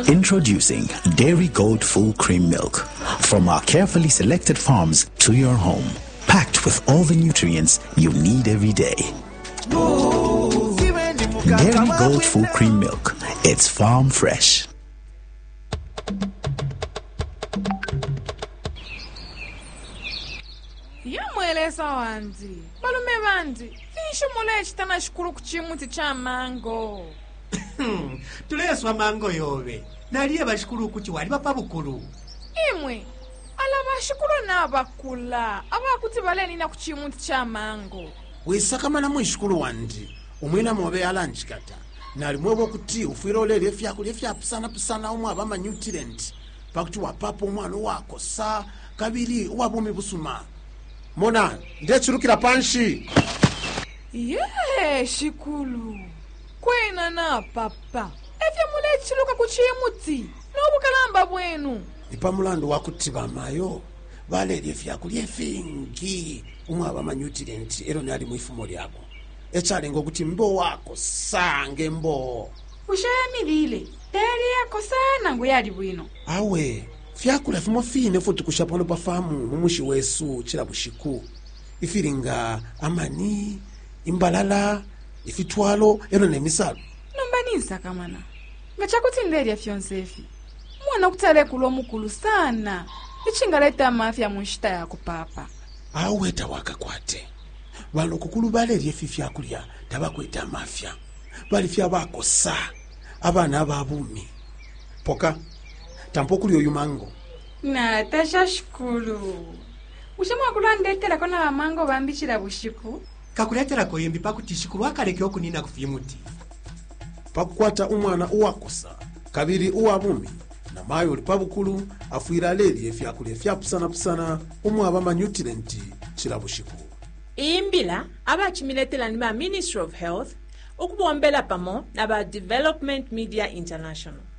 Introducing Dairy Gold Full Cream Milk from our carefully selected farms to your home, packed with all the nutrients you need every day. Dairy Gold Full Cream Milk. It's farm fresh. Yamweleza wanzi balume bandi ishumule chitana shikuru kuchimuti cha mango. Tuleswa mango yobe naliye bashikuru kuchi wali papa bukulu Imwe ala bashikuru na bakula abakuti baleni na kuchimuti cha mango. Wesakamana mwishikuru wandi umwina mobe alanchikata nali mwebo kuti ufiro olele efyakulya efyapusana omwe abama nutrient pakuti wapapa omwana wako sa kabiri wabumi busuma mona ndechurukira panshi. Shikulu kwena na papa efya mule chiluka kuchimuti nobukalamba bwenu Ipamulando wakuti bamayo balele efyakulya efingi omwe abama nutrient ero nali mwifumo lyako echale ngokuti mbo wako sange mbo ushayamilile tayari yako sana nguyali bwino awe fyakula fimo fine futi kushapano pafamu mumushi wesu chila bushiku ifiringa amani imbalala ifitwalo eno nemisalo nombanisa kamana ngachakuti ndeli fyonsefi mwana kutale kulo mukulu sana ichingaleta mafya munshita yako papa awe tawaka kwate balo kukulu baleli efifyakulya tabakweta mafya bali fya bako sa abana ababumi poka tampokuli oyu mango na tasha shikulu ushama kulandetela kona mango bambichira bushiku kakuletera ko yembi pakuti shikulu akaleke okunina kufimuti pakukwata umwana uwakosa kabiri uwabumi na mayo olipabukulu afuira leli efyakulya efyapusana omwe abama nutrient chira bushiku Imbila abachimiletela ni ba Ministry of Health ukubombela pamo na ba Development Media International.